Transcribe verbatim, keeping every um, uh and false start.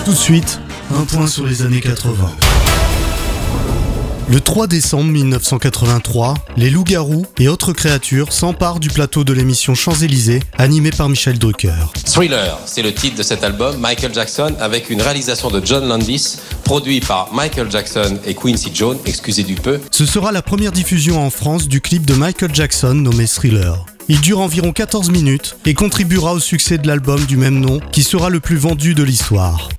Tout de suite, un point sur les années quatre-vingts. Le trois décembre mille neuf cent quatre-vingt-trois, les loups-garous et autres créatures s'emparent du plateau de l'émission Champs-Élysées, animée par Michel Drucker. Thriller, c'est le titre de cet album, Michael Jackson, avec une réalisation de John Landis, produit par Michael Jackson et Quincy Jones, excusez du peu. Ce sera la première diffusion en France du clip de Michael Jackson nommé Thriller. Il dure environ quatorze minutes et contribuera au succès de l'album du même nom qui sera le plus vendu de l'histoire.